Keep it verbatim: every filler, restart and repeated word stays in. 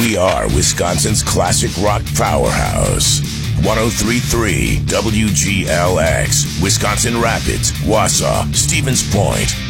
We are Wisconsin's classic rock powerhouse. one oh three point three W G L X, Wisconsin Rapids, Wausau, Stevens Point,